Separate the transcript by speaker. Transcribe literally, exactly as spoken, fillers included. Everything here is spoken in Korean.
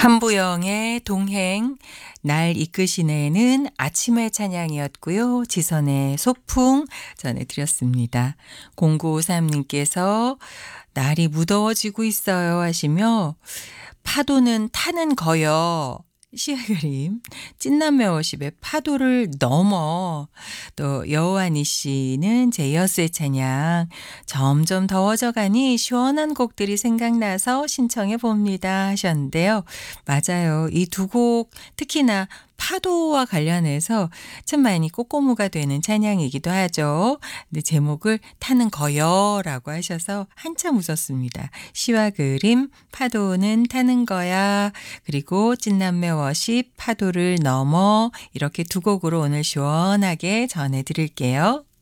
Speaker 1: 한부영의 동행, 날 이끄시네는 아침의 찬양이었고요. 지선의 소풍 전해드렸습니다. 공구오삼님께서 날이 무더워지고 있어요 하시며 파도는 타는 거요. 시의 그림, 찐남매 워십의 파도를 넘어. 또 여호와니 씨는 제이어스의 찬양, 점점 더워져 가니 시원한 곡들이 생각나서 신청해 봅니다 하셨는데요. 맞아요. 이 두 곡 특히나 파도와 관련해서 참 많이 꼬꼬무가 되는 찬양이기도 하죠. 근데 제목을 타는 거여라고 하셔서 한참 웃었습니다. 시와 그림, 파도는 타는 거야. 그리고 찐남매 워십, 파도를 넘어 이렇게 두 곡으로 오늘 시원하게 전해드릴게요.